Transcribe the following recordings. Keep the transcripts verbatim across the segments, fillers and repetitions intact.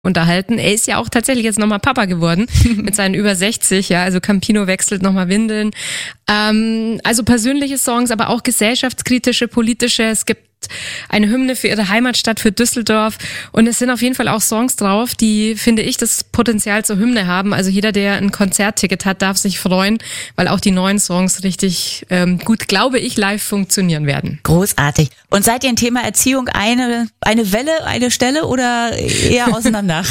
unterhalten. Er ist ja auch tatsächlich jetzt nochmal Papa geworden mit seinen über sechzig, ja, also Campino wechselt nochmal Windeln. Ähm, also persönliche Songs, aber auch gesellschaftskritische, politische. Es gibt eine Hymne für ihre Heimatstadt, für Düsseldorf, und es sind auf jeden Fall auch Songs drauf, die, finde ich, das Potenzial zur Hymne haben. Also jeder, der ein Konzertticket hat, darf sich freuen, weil auch die neuen Songs richtig ähm, gut, glaube ich, live funktionieren werden. Großartig. Und seid ihr ein Thema Erziehung eine eine Welle, eine Stelle oder eher auseinander?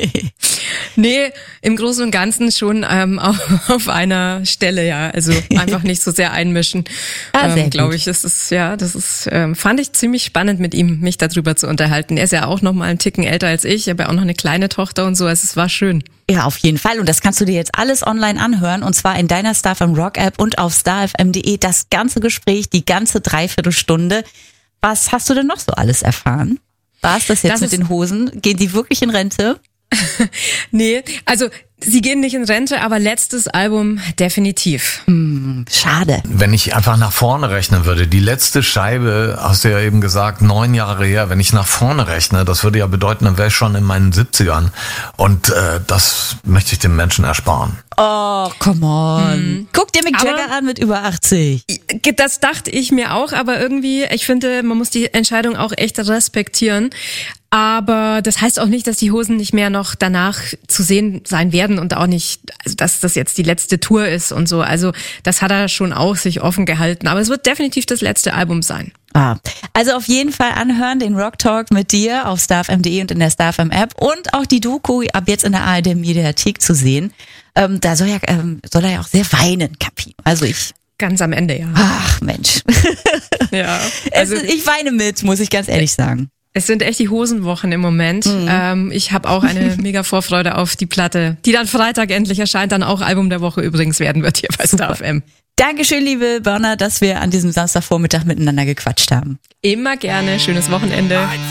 Nee, im Großen und Ganzen schon ähm, auf, auf einer Stelle, ja. Also einfach nicht so sehr einmischen. Ah, ähm, glaube ich, das ist, ja, das ist, ähm, fand ich ziemlich spannend mit ihm, mich darüber zu unterhalten. Er ist ja auch noch mal einen Ticken älter als ich, ich habe ja auch noch eine kleine Tochter und so, also es war schön. Ja, auf jeden Fall. Und das kannst du dir jetzt alles online anhören, und zwar in deiner Star F M Rock App und auf star f m punkt de. Das ganze Gespräch, die ganze Dreiviertelstunde. Was hast du denn noch so alles erfahren? War es das jetzt das mit den Hosen? Gehen die wirklich in Rente? Nee, also sie gehen nicht in Rente, aber letztes Album definitiv. Hm, schade. Wenn ich einfach nach vorne rechnen würde, die letzte Scheibe, hast du ja eben gesagt, neun Jahre her, wenn ich nach vorne rechne, das würde ja bedeuten, dann wäre ich schon in meinen siebzigern. Und äh, das möchte ich den Menschen ersparen. Oh, come on. Hm. Guck dir Mick Jagger aber an mit über achtzig. Das dachte ich mir auch, aber irgendwie, ich finde, man muss die Entscheidung auch echt respektieren. Aber das heißt auch nicht, dass die Hosen nicht mehr noch danach zu sehen sein werden und auch nicht, also dass das jetzt die letzte Tour ist und so. Also das hat er schon auch sich offen gehalten. Aber es wird definitiv das letzte Album sein. Ah, also auf jeden Fall anhören, den Rock Talk mit dir auf star f m punkt de und in der Star F M App und auch die Doku ab jetzt in der A R D Mediathek zu sehen. Ähm, da soll ja ähm, soll er ja auch sehr weinen, Campino. Also ich ganz am Ende, ja. Ach Mensch. Ja. Also Also ich weine mit, muss ich ganz ehrlich sagen. Es sind echt die Hosenwochen im Moment. Mhm. Ähm, ich habe auch eine mega Vorfreude auf die Platte, die dann Freitag endlich erscheint, dann auch Album der Woche übrigens werden wird hier bei Star F M. Dankeschön, liebe Berner, dass wir an diesem Samstagvormittag miteinander gequatscht haben. Immer gerne. Schönes Wochenende.